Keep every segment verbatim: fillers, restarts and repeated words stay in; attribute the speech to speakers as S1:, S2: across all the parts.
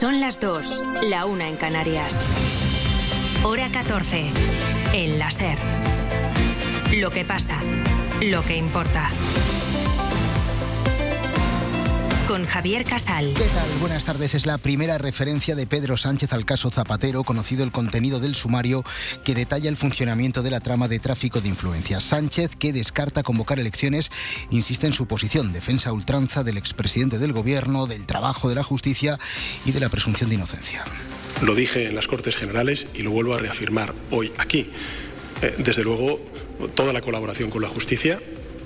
S1: Son las dos, la una en Canarias. Hora catorce, en la SER. Lo que pasa, lo que importa. Con Javier Casal.
S2: ¿Qué tal? Buenas tardes. Es la primera referencia de Pedro Sánchez al caso Zapatero, conocido el contenido del sumario que detalla el funcionamiento de la trama de tráfico de influencias. Sánchez, que descarta convocar elecciones, insiste en su posición, defensa a ultranza del expresidente del Gobierno, del trabajo de la justicia y de la presunción de inocencia.
S3: Lo dije en las Cortes Generales y lo vuelvo a reafirmar hoy aquí. Eh, desde luego, toda la colaboración con la justicia,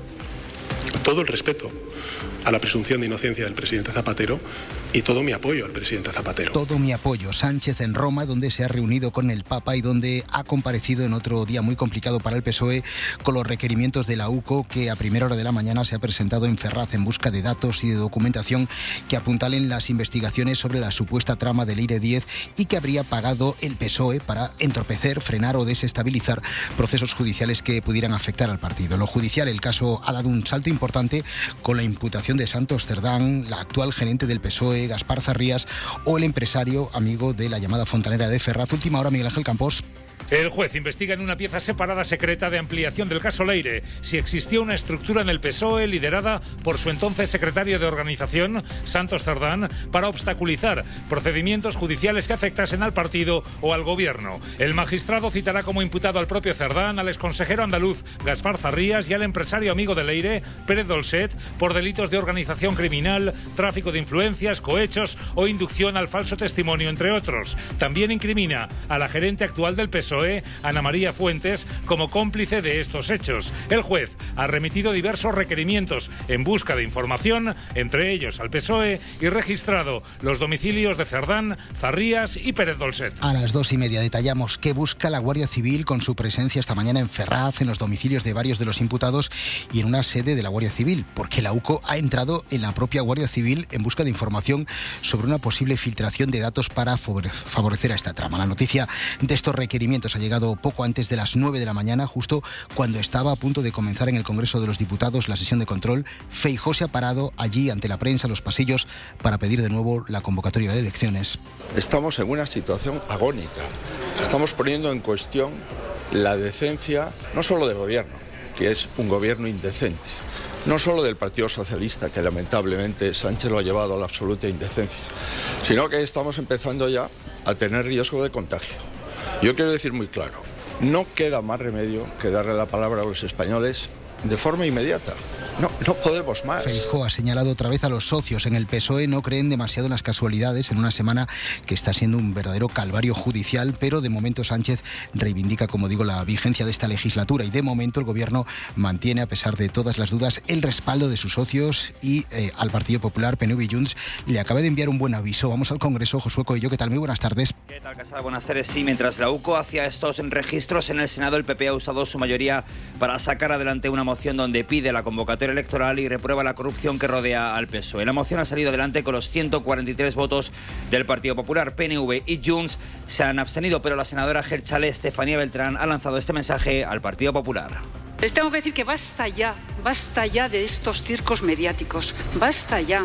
S3: todo el respeto a la presunción de inocencia del presidente Zapatero y todo mi apoyo al presidente Zapatero.
S2: Todo mi apoyo. Sánchez en Roma, donde se ha reunido con el Papa y donde ha comparecido en otro día muy complicado para el P S O E con los requerimientos de la U C O, que a primera hora de la mañana se ha presentado en Ferraz en busca de datos y de documentación que apuntalen las investigaciones sobre la supuesta trama del Eire diez y que habría pagado el P S O E para entorpecer, frenar o desestabilizar procesos judiciales que pudieran afectar al partido. En lo judicial, el caso ha dado un salto importante con la imputación de Santos Cerdán, la actual gerente del P S O E, Gaspar Zarrías, o el empresario amigo de la llamada fontanera de Ferraz. Última hora, Miguel Ángel Campos.
S4: El juez investiga en una pieza separada secreta de ampliación del caso Leire si existía una estructura en el P S O E liderada por su entonces secretario de organización, Santos Cerdán, para obstaculizar procedimientos judiciales que afectasen al partido o al gobierno. El magistrado citará como imputado al propio Cerdán, al exconsejero andaluz Gaspar Zarrías y al empresario amigo de Leire, Pérez Dolcet, por delitos de organización criminal, tráfico de influencias, cohechos o inducción al falso testimonio, entre otros. También incrimina a la gerente actual del P S O E, Ana María Fuentes, como cómplice de estos hechos. El juez ha remitido diversos requerimientos en busca de información, entre ellos al P S O E, y registrado los domicilios de Cerdán, Zarrías y Pérez Dolcet.
S2: A las dos y media detallamos qué busca la Guardia Civil con su presencia esta mañana en Ferraz, en los domicilios de varios de los imputados y en una sede de la Guardia Civil, porque la U C O ha entrado en la propia Guardia Civil en busca de información sobre una posible filtración de datos para favorecer a esta trama. La noticia de estos requerimientos ha llegado poco antes de las nueve de la mañana, justo cuando estaba a punto de comenzar en el Congreso de los Diputados la sesión de control. Feijóo se ha parado allí ante la prensa, los pasillos, para pedir de nuevo la convocatoria de elecciones.
S5: Estamos en una situación agónica. Estamos poniendo en cuestión la decencia, no solo del gobierno, que es un gobierno indecente, no solo del Partido Socialista, que lamentablemente Sánchez lo ha llevado a la absoluta indecencia, sino que estamos empezando ya a tener riesgo de contagio. Yo quiero decir muy claro, no queda más remedio que darle la palabra a los españoles de forma inmediata. No, no podemos más.
S2: Feijóo ha señalado otra vez a los socios en el P S O E. No creen demasiado en las casualidades en una semana que está siendo un verdadero calvario judicial, pero de momento Sánchez reivindica, como digo, la vigencia de esta legislatura y de momento el Gobierno mantiene, a pesar de todas las dudas, el respaldo de sus socios y eh, al Partido Popular, P N V y Junts le acaba de enviar un buen aviso. Vamos al Congreso. Josué Coello, ¿qué tal? Muy buenas tardes.
S6: ¿Qué tal, Casal? Buenas tardes. Sí, mientras la U C O hacía estos registros en el Senado, el P P ha usado su mayoría para sacar adelante una moción donde pide la convocatoria electoral y reprueba la corrupción que rodea al P S O E. La moción ha salido adelante con los ciento cuarenta y tres votos del Partido Popular. P N V y Junts se han abstenido, pero la senadora Geltzale, Estefanía Beltrán, ha lanzado este mensaje al Partido Popular.
S7: Les tengo que decir que basta ya, basta ya de estos circos mediáticos, basta ya.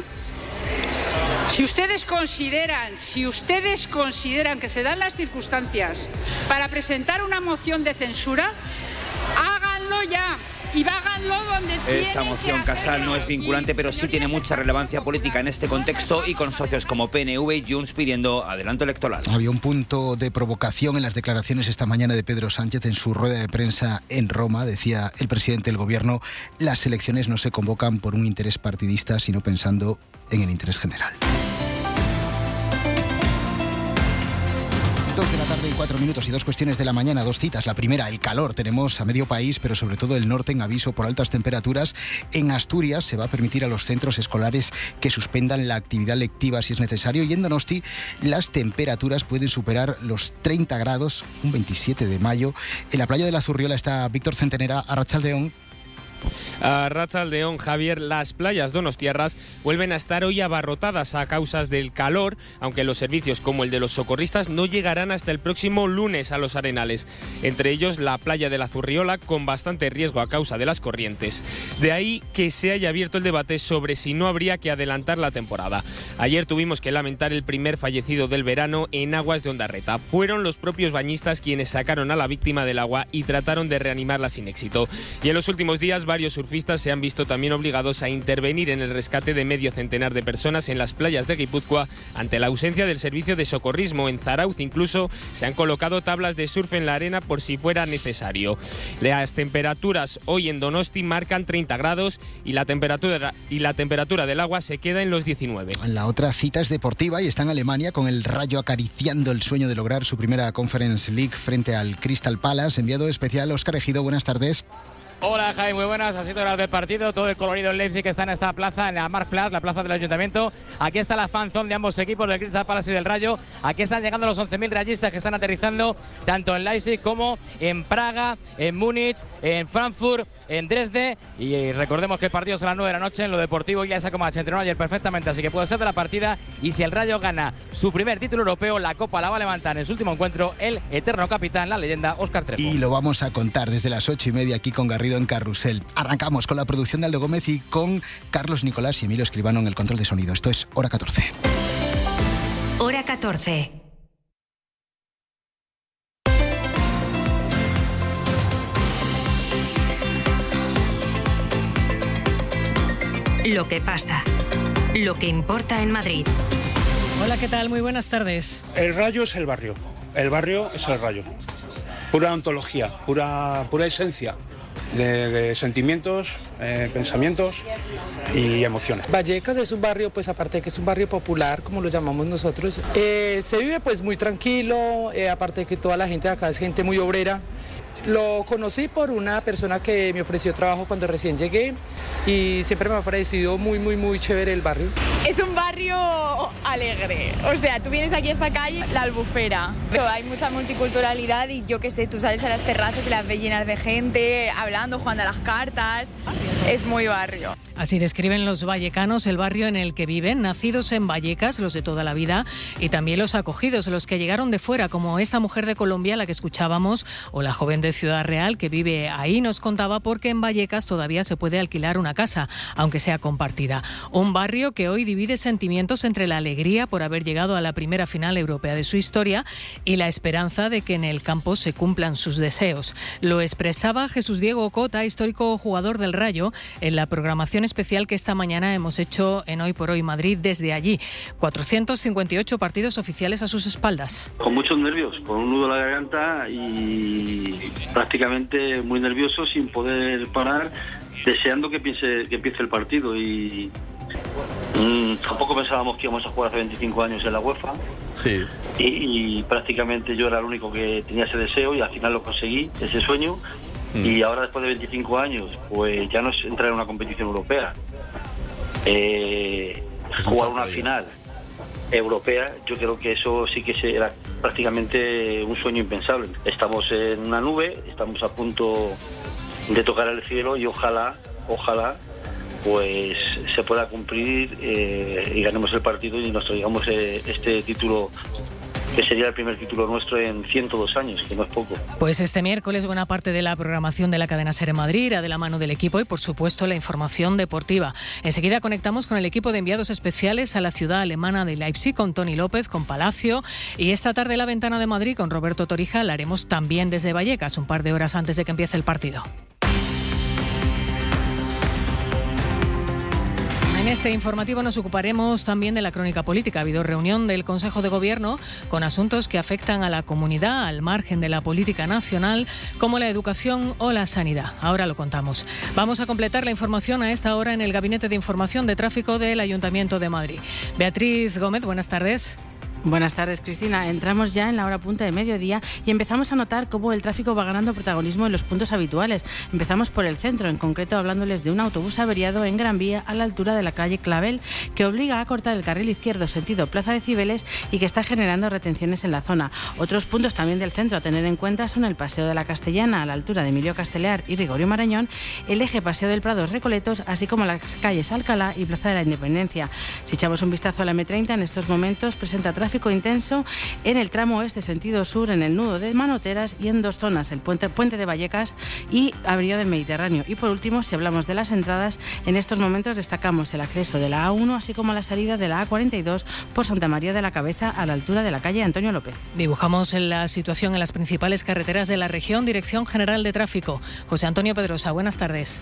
S7: Si ustedes consideran, si ustedes consideran que se dan las circunstancias para presentar una moción de censura, háganlo ya. Y háganlo donde
S6: Esta moción, Casal, no es vinculante, pero sí tiene mucha relevancia política en este contexto y con socios como P N V y Junts pidiendo adelanto electoral.
S2: Había un punto de provocación en las declaraciones esta mañana de Pedro Sánchez en su rueda de prensa en Roma. Decía el presidente del Gobierno, las elecciones no se convocan por un interés partidista, sino pensando en el interés general. Dos de la tarde y cuatro minutos y dos cuestiones de la mañana, dos citas. La primera, el calor. Tenemos a medio país, pero sobre todo el norte, en aviso por altas temperaturas. En Asturias se va a permitir a los centros escolares que suspendan la actividad lectiva si es necesario. Y en Donosti las temperaturas pueden superar los treinta grados, un veintisiete de mayo. En la playa de la Zurriola está Víctor Centenera, Arratsaldeon.
S8: A Arratsaldeon, Javier, las playas donostiarras vuelven a estar hoy abarrotadas a causa del calor, aunque los servicios como el de los socorristas no llegarán hasta el próximo lunes a los arenales. Entre ellos la playa de la Zurriola, con bastante riesgo a causa de las corrientes. De ahí que se haya abierto el debate sobre si no habría que adelantar la temporada. Ayer tuvimos que lamentar el primer fallecido del verano en aguas de Ondarreta. Fueron los propios bañistas quienes sacaron a la víctima del agua y trataron de reanimarla sin éxito. Y en los últimos días varios surfistas se han visto también obligados a intervenir en el rescate de medio centenar de personas en las playas de Guipúzcoa ante la ausencia del servicio de socorrismo. En Zarauz incluso se han colocado tablas de surf en la arena por si fuera necesario. Las temperaturas hoy en Donosti marcan treinta grados y la temperatura, y la temperatura del agua se queda en los diecinueve.
S2: La otra cita es deportiva y está en Alemania, con el Rayo acariciando el sueño de lograr su primera Conference League frente al Crystal Palace. Enviado especial Óscar Ejido, buenas tardes.
S9: Hola Jaime, muy buenas, así horas del partido, todo el colorido en Leipzig que está en esta plaza, en la Marktplatz, la plaza del Ayuntamiento. Aquí está la fanzone de ambos equipos, del Crystal Palace y del Rayo. Aquí están llegando los once mil rayistas que están aterrizando tanto en Leipzig como en Praga, en Múnich, en Frankfurt, en Dresde. Y recordemos que el partido es a las nueve de la noche en lo deportivo. Y ya esa como se entrenó ayer perfectamente, así que puede ser de la partida. Y si el Rayo gana su primer título europeo, la Copa la va a levantar en su último encuentro el eterno capitán, la leyenda Óscar Trejo.
S2: Y lo vamos a contar desde las ocho y media aquí con Garrido en Carrusel. Arrancamos con la producción de Aldo Gómez y con Carlos Nicolás y Emilio Escribano en el control de sonido. Esto es Hora catorce.
S1: Hora catorce. Lo que pasa, lo que importa en Madrid.
S10: Hola, ¿qué tal? Muy buenas tardes.
S11: El Rayo es el barrio, el barrio es el Rayo. Pura ontología, pura, pura esencia de, de sentimientos, eh, pensamientos y emociones.
S12: Vallecas es un barrio, pues aparte de que es un barrio popular, como lo llamamos nosotros, eh, se vive pues muy tranquilo, eh, aparte de que toda la gente de acá es gente muy obrera. Lo conocí por una persona que me ofreció trabajo cuando recién llegué y siempre me ha parecido muy, muy, muy chévere el barrio.
S13: Es un barrio alegre, o sea, tú vienes aquí a esta calle, la Albufera, pero hay mucha multiculturalidad y yo qué sé, tú sales a las terrazas y las ves llenas de gente, hablando, jugando a las cartas, es muy barrio.
S10: Así describen los vallecanos el barrio en el que viven, nacidos en Vallecas, los de toda la vida, y también los acogidos, los que llegaron de fuera, como esta mujer de Colombia, la que escuchábamos, o la joven de Ciudad Real, que vive ahí, nos contaba porque en Vallecas todavía se puede alquilar una casa, aunque sea compartida. Un barrio que hoy divide sentimientos entre la alegría por haber llegado a la primera final europea de su historia y la esperanza de que en el campo se cumplan sus deseos. Lo expresaba Jesús Diego Cota, histórico jugador del Rayo, en la programación especial que esta mañana hemos hecho en Hoy por Hoy Madrid desde allí. cuatrocientos cincuenta y ocho partidos oficiales a sus espaldas.
S14: Con muchos nervios, con un nudo en la garganta y prácticamente muy nervioso, sin poder parar, deseando que empiece, que empiece el partido. Y mmm, tampoco pensábamos que íbamos a jugar hace veinticinco años en la UEFA.
S5: Sí.
S14: Y, y prácticamente yo era el único que tenía ese deseo y al final lo conseguí, ese sueño. Y ahora, después de veinticinco años, pues ya no es entrar en una competición europea. Eh, jugar una final europea, yo creo que eso sí que era prácticamente un sueño impensable. Estamos en una nube, estamos a punto de tocar el cielo y ojalá, ojalá, pues se pueda cumplir eh, y ganemos el partido y nos traigamos eh, este título, que sería el primer título nuestro en ciento dos años, que no es poco.
S10: Pues este miércoles buena parte de la programación de la cadena SER en Madrid irá de la mano del equipo y, por supuesto, la información deportiva. Enseguida conectamos con el equipo de enviados especiales a la ciudad alemana de Leipzig, con Tony López, con Palacio, y esta tarde la ventana de Madrid con Roberto Torija la haremos también desde Vallecas, un par de horas antes de que empiece el partido. En este informativo nos ocuparemos también de la crónica política. Ha habido reunión del Consejo de Gobierno con asuntos que afectan a la comunidad al margen de la política nacional, como la educación o la sanidad. Ahora lo contamos. Vamos a completar la información a esta hora en el Gabinete de Información de Tráfico del Ayuntamiento de Madrid. Beatriz Gómez, buenas tardes.
S15: Buenas tardes, Cristina. Entramos ya en la hora punta de mediodía y empezamos a notar cómo el tráfico va ganando protagonismo en los puntos habituales. Empezamos por el centro, en concreto hablándoles de un autobús averiado en Gran Vía a la altura de la calle Clavel, que obliga a cortar el carril izquierdo sentido Plaza de Cibeles y que está generando retenciones en la zona. Otros puntos también del centro a tener en cuenta son el Paseo de la Castellana a la altura de Emilio Castelear y Rigorio Marañón, el eje Paseo del Prado Recoletos, así como las calles Alcalá y Plaza de la Independencia. Si echamos un vistazo a la eme treinta, en estos momentos presenta tráfico intenso en el tramo oeste sentido sur, en el nudo de Manoteras y en dos zonas, el puente, puente de Vallecas y Avenida del Mediterráneo. Y por último, si hablamos de las entradas, en estos momentos destacamos el acceso de la A uno, así como la salida de la A cuarenta y dos por Santa María de la Cabeza a la altura de la calle Antonio López.
S10: Dibujamos la situación en las principales carreteras de la región. Dirección General de Tráfico. José Antonio Pedrosa, buenas tardes.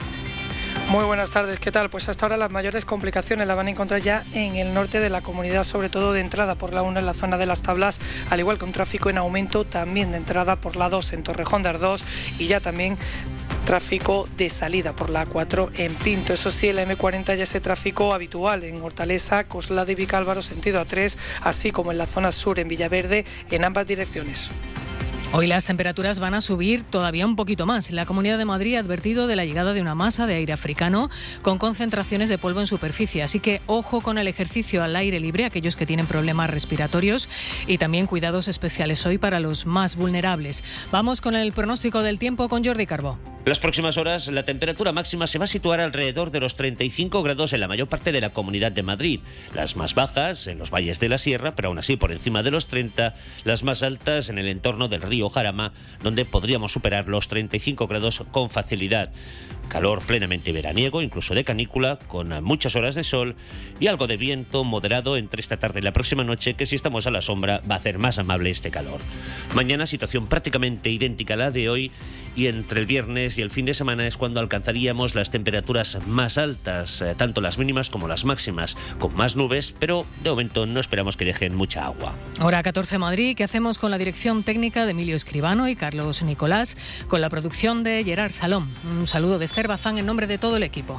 S16: Muy buenas tardes, ¿qué tal? Pues hasta ahora las mayores complicaciones las van a encontrar ya en el norte de la comunidad, sobre todo de entrada por la uno en la zona de Las Tablas, al igual que un tráfico en aumento también de entrada por la dos en Torrejón de Ardoz y ya también tráfico de salida por la A cuatro en Pinto. Eso sí, en la eme cuarenta ya ese tráfico habitual en Hortaleza, Coslada y Vicálvaro sentido A tres, así como en la zona sur en Villaverde en ambas direcciones.
S10: Hoy las temperaturas van a subir todavía un poquito más. La Comunidad de Madrid ha advertido de la llegada de una masa de aire africano con concentraciones de polvo en superficie. Así que ojo con el ejercicio al aire libre, aquellos que tienen problemas respiratorios, y también cuidados especiales hoy para los más vulnerables. Vamos con el pronóstico del tiempo con Jordi Carbó.
S17: Las próximas horas la temperatura máxima se va a situar alrededor de los treinta y cinco grados en la mayor parte de la Comunidad de Madrid. Las más bajas en los valles de la Sierra, pero aún así por encima de los treinta. Las más altas en el entorno del río Jarama, donde podríamos superar los treinta y cinco grados con facilidad. Calor plenamente veraniego, incluso de canícula, con muchas horas de sol y algo de viento moderado entre esta tarde y la próxima noche, que si estamos a la sombra va a hacer más amable este calor. Mañana situación prácticamente idéntica a la de hoy, y entre el viernes y el fin de semana es cuando alcanzaríamos las temperaturas más altas, eh, tanto las mínimas como las máximas, con más nubes, pero de momento no esperamos que dejen mucha agua.
S10: Hora catorce Madrid, ¿qué hacemos con la dirección técnica de Emilio Escribano y Carlos Nicolás, con la producción de Gerard Salom? Un saludo de Esther Bazán en nombre de todo el equipo.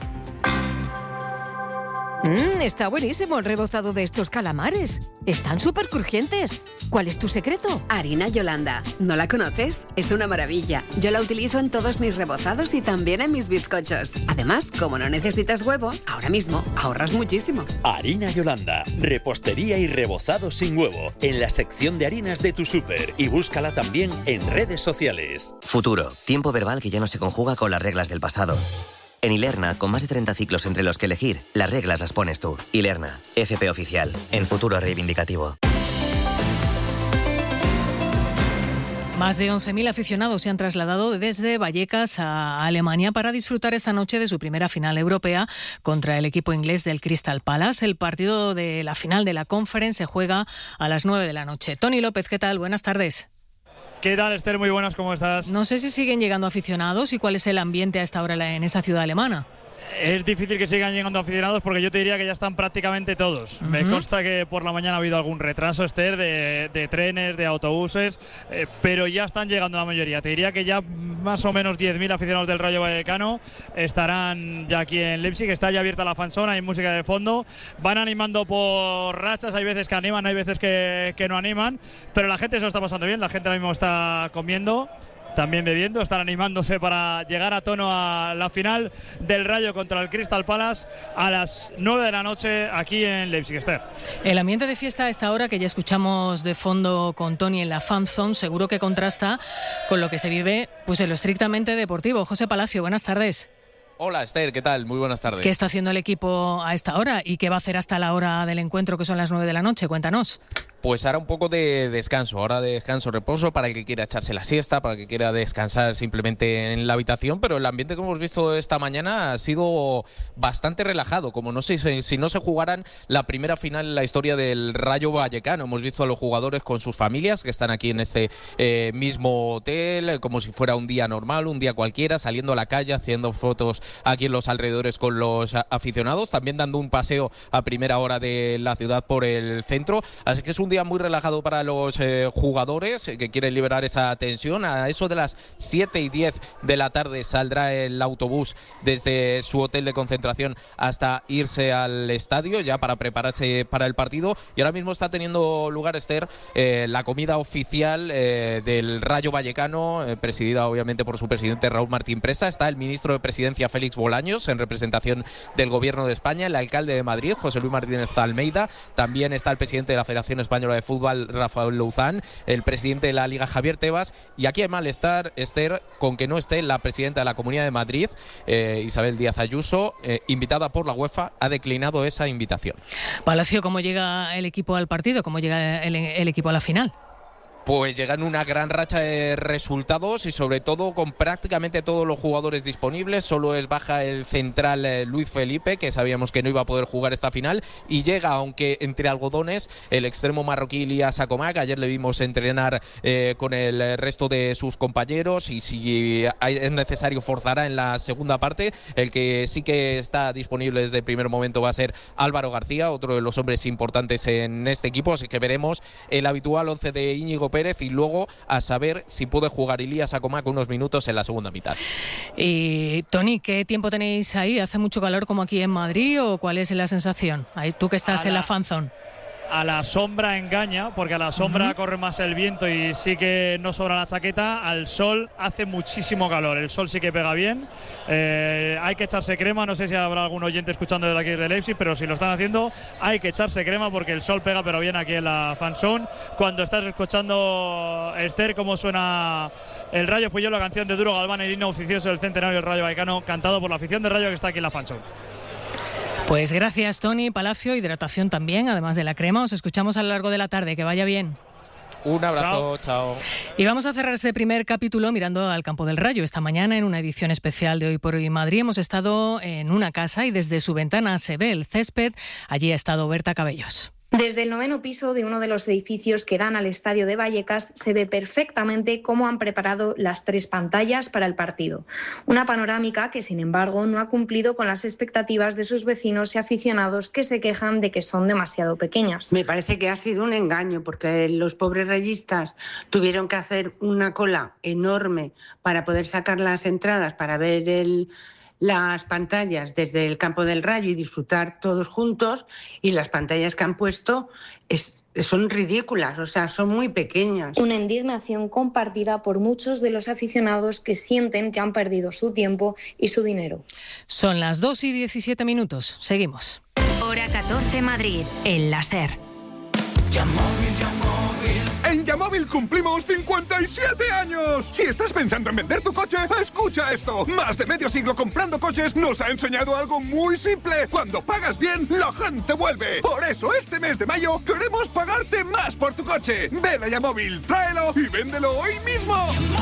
S18: Mmm, está buenísimo el rebozado de estos calamares. Están súper crujientes. ¿Cuál es tu secreto?
S19: Harina Yolanda. ¿No la conoces? Es una maravilla. Yo la utilizo en todos mis rebozados y también en mis bizcochos. Además, como no necesitas huevo, ahora mismo ahorras muchísimo.
S20: Harina Yolanda. Repostería y rebozado sin huevo. En la sección de harinas de tu súper. Y búscala también en redes sociales.
S21: Futuro. Tiempo verbal que ya no se conjuga con las reglas del pasado. En Ilerna, con más de treinta ciclos entre los que elegir, las reglas las pones tú. Ilerna, F P oficial, en futuro reivindicativo.
S10: Más de once mil aficionados se han trasladado desde Vallecas a Alemania para disfrutar esta noche de su primera final europea contra el equipo inglés del Crystal Palace. El partido de la final de la Conference se juega a las nueve de la noche. Tony López, ¿qué tal? Buenas tardes.
S22: ¿Qué tal, Esther? Muy buenas, ¿cómo estás?
S10: No sé si siguen llegando aficionados y cuál es el ambiente a esta hora en esa ciudad alemana.
S22: Es difícil que sigan llegando aficionados porque yo te diría que ya están prácticamente todos. Uh-huh. Me consta que por la mañana ha habido algún retraso, Esther, de, de trenes, de autobuses, eh, pero ya están llegando la mayoría. Te diría que ya más o menos diez mil aficionados del Rayo Vallecano estarán ya aquí en Leipzig. Está ya abierta la fanzona, hay música de fondo. Van animando por rachas, hay veces que animan, hay veces que, que no animan, pero la gente se lo está pasando bien. La gente ahora mismo está comiendo, también bebiendo, están animándose para llegar a tono a la final del Rayo contra el Crystal Palace a las nueve de la noche aquí en Leipzig. Esther.
S10: El ambiente de fiesta a esta hora, que ya escuchamos de fondo con Tony en la Fan Zone, seguro que contrasta con lo que se vive pues en lo estrictamente deportivo. José Palacio, buenas tardes.
S23: Hola Esther, ¿qué tal? Muy buenas tardes.
S10: ¿Qué está haciendo el equipo a esta hora y qué va a hacer hasta la hora del encuentro, que son las nueve de la noche? Cuéntanos.
S23: Pues ahora un poco de descanso, ahora de descanso, reposo, para el que quiera echarse la siesta, para el que quiera descansar simplemente en la habitación, pero el ambiente que hemos visto esta mañana ha sido bastante relajado, como no sé si no se jugaran la primera final en la historia del Rayo Vallecano. Hemos visto a los jugadores con sus familias que están aquí en este eh, mismo hotel, como si fuera un día normal, un día cualquiera, saliendo a la calle, haciendo fotos aquí en los alrededores con los aficionados, también dando un paseo a primera hora de la ciudad por el centro, así que es un día muy relajado para los eh, jugadores eh, que quieren liberar esa tensión. A eso de las siete y diez de la tarde saldrá el autobús desde su hotel de concentración hasta irse al estadio ya para prepararse para el partido. Y ahora mismo está teniendo lugar, Esther, eh, la comida oficial eh, del Rayo Vallecano, eh, presidida obviamente por su presidente Raúl Martín Presa. Está el ministro de Presidencia Félix Bolaños en representación del Gobierno de España, el alcalde de Madrid José Luis Martínez Almeida, también está el presidente de la Federación Española de Fútbol Rafael Louzán, el presidente de la Liga Javier Tebas, y aquí hay malestar, Esther, con que no esté la presidenta de la Comunidad de Madrid, eh, Isabel Díaz Ayuso, eh, invitada por la UEFA, ha declinado esa invitación.
S10: Palacio, ¿cómo llega el equipo al partido? ¿Cómo llega el, el equipo a la final?
S23: Pues llegan una gran racha de resultados y sobre todo con prácticamente todos los jugadores disponibles. Solo es baja el central eh, Luis Felipe, que sabíamos que no iba a poder jugar esta final, y llega, aunque entre algodones, el extremo marroquí Ilyas Akomak. Ayer le vimos entrenar eh, con el resto de sus compañeros y si es necesario forzará en la segunda parte. El que sí que está disponible desde el primer momento va a ser Álvaro García, otro de los hombres importantes en este equipo, así que veremos el habitual once de Íñigo Pérez y luego a saber si puede jugar Ilyas Akomak unos minutos en la segunda mitad.
S10: Y Tony, ¿qué tiempo tenéis ahí? ¿Hace mucho calor como aquí en Madrid o cuál es la sensación? Ahí, tú que estás a en la, la fan zone.
S22: A la sombra engaña, porque a la sombra uh-huh. corre más el viento y sí que no sobra la chaqueta. Al sol hace muchísimo calor, el sol sí que pega bien. Eh, hay que echarse crema, no sé si habrá algún oyente escuchando desde aquí desde Leipzig, pero si lo están haciendo hay que echarse crema porque el sol pega pero bien aquí en la fanzone. Cuando estás escuchando, Esther, cómo suena el Rayo Fui Yo, la canción de Duro Galván, el himno oficioso del centenario del Rayo Vallecano, cantado por la afición del Rayo que está aquí en la fanzone.
S10: Pues gracias, Tony. Palacio, hidratación también, además de la crema. Os escuchamos a lo largo de la tarde. Que vaya bien.
S23: Un abrazo, chao. chao.
S10: Y vamos a cerrar este primer capítulo mirando al campo del Rayo. Esta mañana, en una edición especial de Hoy por Hoy Madrid, hemos estado en una casa y desde su ventana se ve el césped. Allí ha estado Berta Cabellos.
S3: Desde el noveno piso de uno de los edificios que dan al estadio de Vallecas se ve perfectamente cómo han preparado las tres pantallas para el partido. Una panorámica que, sin embargo, no ha cumplido con las expectativas de sus vecinos y aficionados que se quejan de que son demasiado pequeñas.
S4: Me parece que ha sido un engaño porque los pobres rayistas tuvieron que hacer una cola enorme para poder sacar las entradas para ver el... las pantallas desde el campo del Rayo y disfrutar todos juntos, y las pantallas que han puesto es, son ridículas, o sea, son muy pequeñas.
S3: Una indignación compartida por muchos de los aficionados que sienten que han perdido su tiempo y su dinero.
S10: Son las dos y diecisiete minutos. Seguimos.
S1: Hora catorce Madrid, el láser.
S7: En Yamóvil cumplimos cincuenta y siete años. Si estás pensando en vender tu coche, escucha esto. Más de medio siglo comprando coches nos ha enseñado algo muy simple. Cuando pagas bien, la gente vuelve. Por eso este mes de mayo queremos pagarte más por tu coche. Ven a Yamóvil, tráelo y véndelo hoy mismo.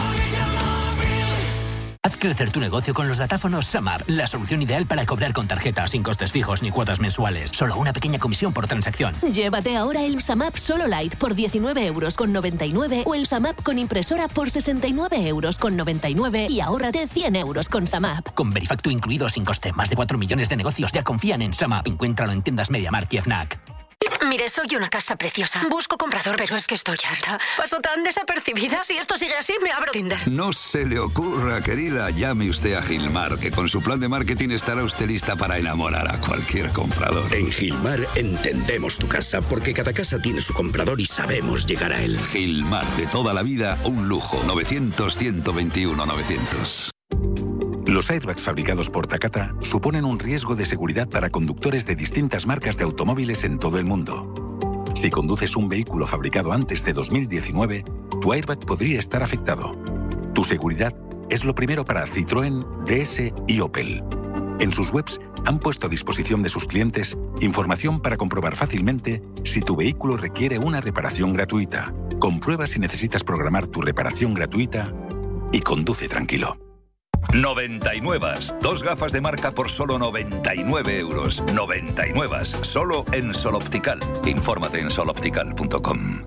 S24: Haz crecer tu negocio con los datáfonos SumUp, la solución ideal para cobrar con tarjeta sin costes fijos ni cuotas mensuales. Solo una pequeña comisión por transacción.
S25: Llévate ahora el SumUp Solo Lite por diecinueve euros con noventa y nueve o el SumUp con impresora por sesenta y nueve euros con noventa y nueve y ahórrate cien euros con SumUp.
S24: Con Verifactu incluido sin coste, más de cuatro millones de negocios ya confían en SumUp. Encuéntralo en tiendas MediaMarkt y FNAC.
S25: Mire, soy una casa preciosa. Busco comprador, pero es que estoy harta. Paso tan desapercibida. Si esto sigue así, me abro Tinder.
S26: No se le ocurra, querida. Llame usted a Gilmar, que con su plan de marketing estará usted lista para enamorar a cualquier comprador.
S27: En Gilmar entendemos tu casa, porque cada casa tiene su comprador y sabemos llegar a él.
S26: Gilmar, de toda la vida, un lujo. novecientos, ciento veintiuno, novecientos.
S28: Los airbags fabricados por Takata suponen un riesgo de seguridad para conductores de distintas marcas de automóviles en todo el mundo. Si conduces un vehículo fabricado antes de dos mil diecinueve, tu airbag podría estar afectado. Tu seguridad es lo primero para Citroën, D S y Opel. En sus webs han puesto a disposición de sus clientes información para comprobar fácilmente si tu vehículo requiere una reparación gratuita. Comprueba si necesitas programar tu reparación gratuita y conduce tranquilo.
S29: noventa y nueve. Dos gafas de marca por solo noventa y nueve euros. noventa y nueve. Solo en Sol Optical. Infórmate en sol optical punto com.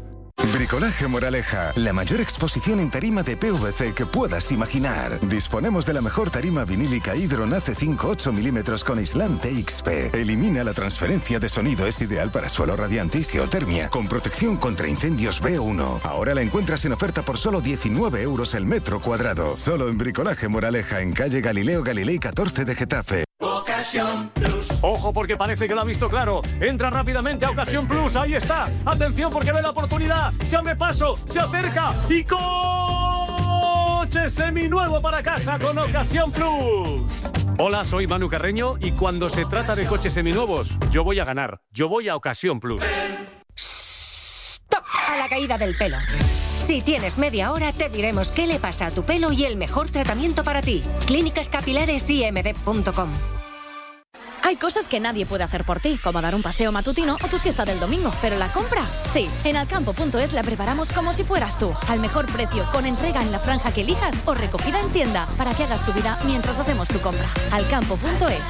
S2: Bricolaje Moraleja, la mayor exposición en tarima de P V C que puedas imaginar. Disponemos de la mejor tarima vinílica Hydron A C cinco ocho milímetros con aislante X P. Elimina la transferencia de sonido, es ideal para suelo radiante y geotermia, con protección contra incendios B uno. Ahora la encuentras en oferta por solo diecinueve euros el metro cuadrado. Solo en Bricolaje Moraleja, en calle Galileo Galilei catorce de Getafe.
S5: Ocasión Plus. Ojo, porque parece que lo ha visto claro. Entra rápidamente a Ocasión Plus, ahí está. Atención, porque ve la oportunidad. Se abre paso, se acerca y coche seminuevo para casa con Ocasión Plus. Hola, soy Manu Carreño y cuando se trata de coches seminuevos, yo voy a ganar. Yo voy a Ocasión Plus.
S6: ¡Stop! A la caída del pelo. Si tienes media hora, te diremos qué le pasa a tu pelo y el mejor tratamiento para ti. Clínicas Capilares I M D punto com.
S8: Hay cosas que nadie puede hacer por ti, como dar un paseo matutino o tu siesta del domingo. Pero la compra, sí. En alcampo punto es la preparamos como si fueras tú. Al mejor precio, con entrega en la franja que elijas o recogida en tienda, para que hagas tu vida mientras hacemos tu compra. alcampo punto es.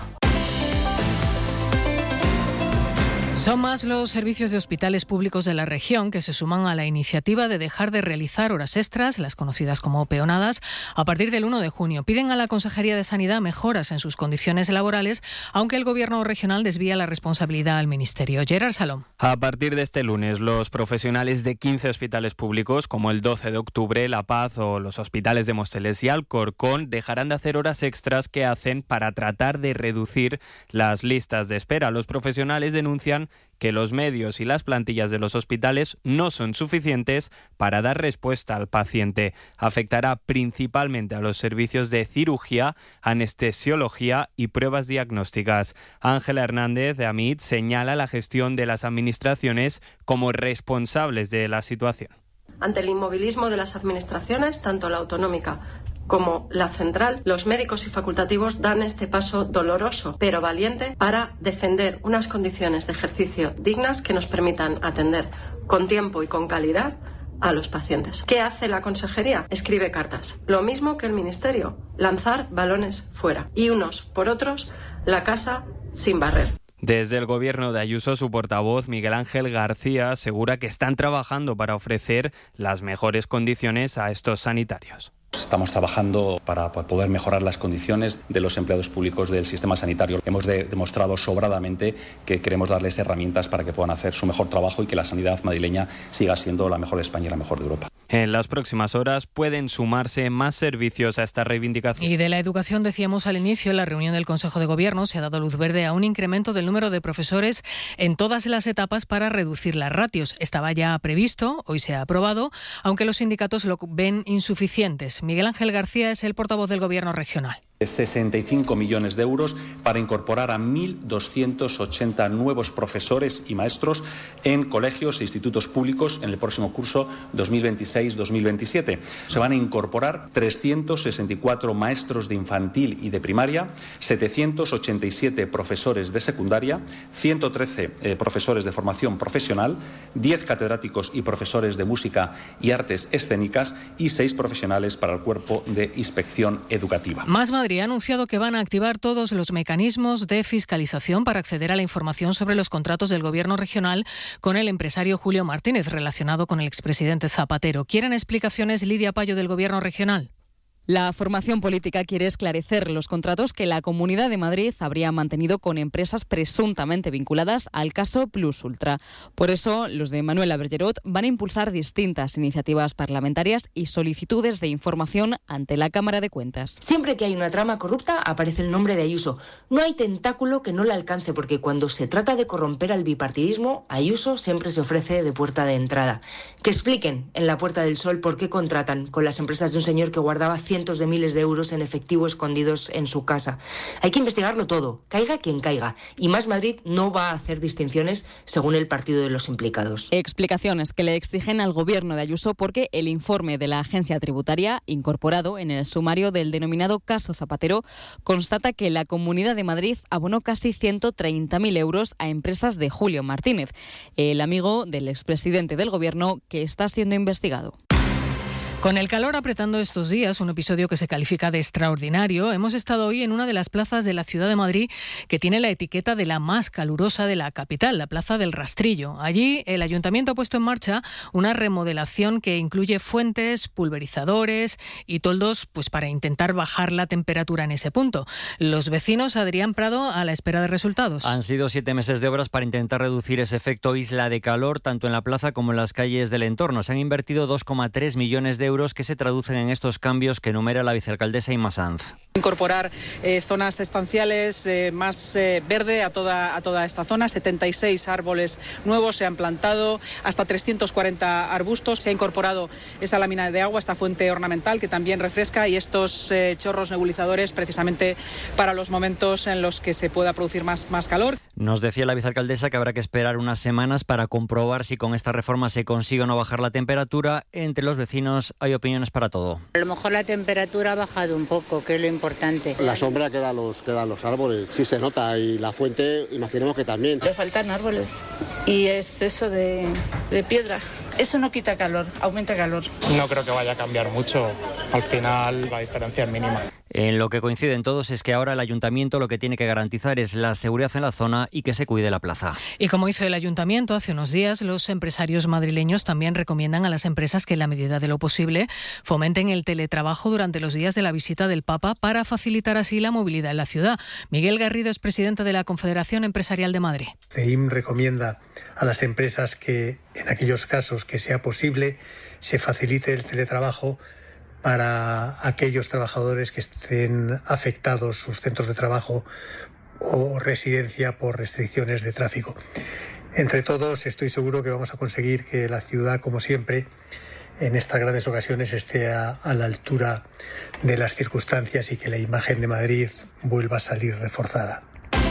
S10: Son más los servicios de hospitales públicos de la región que se suman a la iniciativa de dejar de realizar horas extras, las conocidas como peonadas, a partir del uno de junio. Piden a la Consejería de Sanidad mejoras en sus condiciones laborales, aunque el Gobierno regional desvía la responsabilidad al Ministerio. Gerard Salom.
S9: A partir de este lunes, los profesionales de quince hospitales públicos, como el doce de octubre, La Paz o los hospitales de Móstoles y Alcorcón, dejarán de hacer horas extras que hacen para tratar de reducir las listas de espera. Los profesionales denuncian que los medios y las plantillas de los hospitales no son suficientes para dar respuesta al paciente. Afectará principalmente a los servicios de cirugía, anestesiología y pruebas diagnósticas. Ángela Hernández de AMIT señala la gestión de las administraciones como responsables de la situación.
S11: Ante el inmovilismo de las administraciones, tanto la autonómica como la central, los médicos y facultativos dan este paso doloroso, pero valiente, para defender unas condiciones de ejercicio dignas que nos permitan atender con tiempo y con calidad a los pacientes. ¿Qué hace la Consejería? Escribe cartas. Lo mismo que el Ministerio, lanzar balones fuera. Y unos por otros, la casa sin barrer.
S9: Desde el gobierno de Ayuso, su portavoz Miguel Ángel García asegura que están trabajando para ofrecer las mejores condiciones a estos sanitarios.
S12: Estamos trabajando para poder mejorar las condiciones de los empleados públicos del sistema sanitario. Hemos de, demostrado sobradamente que queremos darles herramientas para que puedan hacer su mejor trabajo y que la sanidad madrileña siga siendo la mejor de España y la mejor de Europa.
S9: En las próximas horas pueden sumarse más servicios a esta reivindicación.
S10: Y de la educación decíamos al inicio, en la reunión del Consejo de Gobierno se ha dado luz verde a un incremento del número de profesores en todas las etapas para reducir las ratios. Estaba ya previsto, hoy se ha aprobado, aunque los sindicatos lo ven insuficientes. Miguel Ángel García es el portavoz del Gobierno regional.
S12: sesenta y cinco millones de euros para incorporar a mil doscientos ochenta nuevos profesores y maestros en colegios e institutos públicos en el próximo curso dos mil veintiséis dos mil veintisiete. Se van a incorporar trescientos sesenta y cuatro maestros de infantil y de primaria, setecientos ochenta y siete profesores de secundaria, ciento trece eh, profesores de formación profesional, diez catedráticos y profesores de música y artes escénicas y seis profesionales para el cuerpo de inspección educativa.
S10: Más Madrid ha anunciado que van a activar todos los mecanismos de fiscalización para acceder a la información sobre los contratos del Gobierno regional con el empresario Julio Martínez, relacionado con el expresidente Zapatero. ¿Quieren explicaciones, Lidia Payo, del Gobierno regional?
S13: La formación política quiere esclarecer los contratos que la Comunidad de Madrid habría mantenido con empresas presuntamente vinculadas al caso Plus Ultra. Por eso, los de Manuela Bergerot van a impulsar distintas iniciativas parlamentarias y solicitudes de información ante la Cámara de Cuentas.
S14: Siempre que hay una trama corrupta, aparece el nombre de Ayuso. No hay tentáculo que no la alcance, porque cuando se trata de corromper al bipartidismo, Ayuso siempre se ofrece de puerta de entrada. Que expliquen en la Puerta del Sol por qué contratan con las empresas de un señor que guardaba cientos de miles de euros en efectivo escondidos en su casa. Hay que investigarlo todo, caiga quien caiga. Y Más Madrid no va a hacer distinciones según el partido de los implicados.
S13: Explicaciones que le exigen al Gobierno de Ayuso porque el informe de la agencia tributaria, incorporado en el sumario del denominado caso Zapatero, constata que la Comunidad de Madrid abonó casi ciento treinta mil euros a empresas de Julio Martínez, el amigo del expresidente del Gobierno que está siendo investigado.
S10: Con el calor apretando estos días, un episodio que se califica de extraordinario, hemos estado hoy en una de las plazas de la ciudad de Madrid que tiene la etiqueta de la más calurosa de la capital, la Plaza del Rastrillo. Allí el ayuntamiento ha puesto en marcha una remodelación que incluye fuentes, pulverizadores y toldos, pues para intentar bajar la temperatura en ese punto. Los vecinos, Adrián Prado, a la espera de resultados.
S15: Han sido siete meses de obras para intentar reducir ese efecto isla de calor, tanto en la plaza como en las calles del entorno. Se han invertido dos coma tres millones de euros que se traducen en estos cambios que enumera la vicealcaldesa Inma Sanz.
S16: Incorporar eh, zonas estanciales, eh, más eh, verde a toda, a toda esta zona. setenta y seis árboles nuevos se han plantado, hasta trescientos cuarenta arbustos. Se ha incorporado esa lámina de agua, esta fuente ornamental que también refresca, y estos eh, chorros nebulizadores precisamente para los momentos en los que se pueda producir más, más calor.
S15: Nos decía la vicealcaldesa que habrá que esperar unas semanas para comprobar si con esta reforma se consigue o no bajar la temperatura. Entre los vecinos hay opiniones para todo.
S17: A lo mejor la temperatura ha bajado un poco, que es lo importante.
S18: La sombra que dan los, que dan los árboles, sí se nota, y la fuente, imaginemos que también.
S19: Le faltan árboles y exceso de, de piedras. Eso no quita calor, aumenta calor.
S20: No creo que vaya a cambiar mucho. Al final la diferencia es mínima.
S15: En lo que coinciden todos es que ahora el ayuntamiento lo que tiene que garantizar es la seguridad en la zona y que se cuide la plaza.
S10: Y como hizo el ayuntamiento hace unos días, los empresarios madrileños también recomiendan a las empresas que en la medida de lo posible fomenten el teletrabajo durante los días de la visita del Papa para facilitar así la movilidad en la ciudad. Miguel Garrido es presidente de la Confederación Empresarial de Madrid.
S21: C E I M recomienda a las empresas que en aquellos casos que sea posible se facilite el teletrabajo para aquellos trabajadores que estén afectados sus centros de trabajo o residencia por restricciones de tráfico. Entre todos, estoy seguro que vamos a conseguir que la ciudad, como siempre, en estas grandes ocasiones esté a, a la altura de las circunstancias y que la imagen de Madrid vuelva a salir reforzada.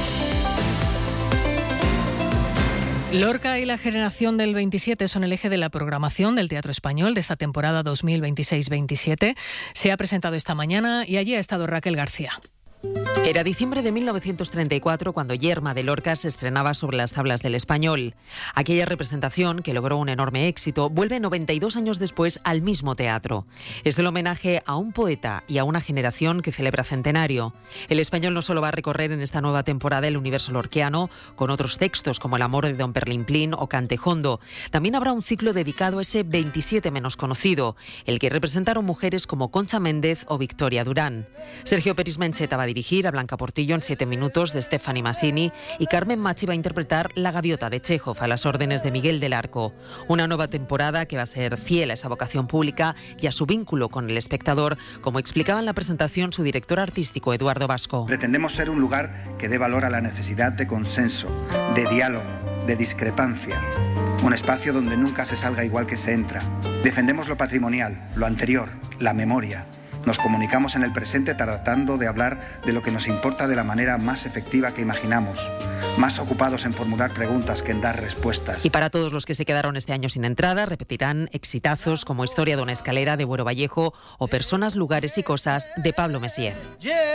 S10: Lorca y la generación del veintisiete son el eje de la programación del Teatro Español de esta temporada dos mil veintiséis veintisiete. Se ha presentado esta mañana y allí ha estado Raquel García.
S22: Era diciembre de mil novecientos treinta y cuatro cuando Yerma de Lorca se estrenaba sobre las tablas del Español. Aquella representación, que logró un enorme éxito, vuelve noventa y dos años después al mismo teatro. Es el homenaje a un poeta y a una generación que celebra centenario. El Español no solo va a recorrer en esta nueva temporada el universo lorquiano, con otros textos como El amor de Don Perlimplín o Cantejondo. También habrá un ciclo dedicado a ese veintisiete menos conocido, el que representaron mujeres como Concha Méndez o Victoria Durán. Sergio Peris Mencheta va a dirigir, a Blanca Portillo en siete minutos de Stefani Masini, y Carmen Machi va a interpretar La gaviota de Chekhov a las órdenes de Miguel del Arco. Una nueva temporada que va a ser fiel a esa vocación pública y a su vínculo con el espectador, como explicaba en la presentación su director artístico Eduardo Vasco.
S23: Pretendemos ser un lugar que dé valor a la necesidad de consenso, de diálogo, de discrepancia. Un espacio donde nunca se salga igual que se entra. Defendemos lo patrimonial, lo anterior, la memoria. Nos comunicamos en el presente tratando de hablar de lo que nos importa de la manera más efectiva que imaginamos, más ocupados en formular preguntas que en dar respuestas.
S22: Y para todos los que se quedaron este año sin entrada, repetirán exitazos como Historia de una escalera de Buero Vallejo o Personas, lugares y cosas de Pablo Messier.